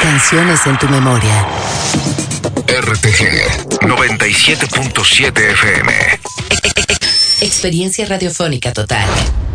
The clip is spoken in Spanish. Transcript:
Canciones en tu memoria. RTG 97.7 FM. Experiencia radiofónica total.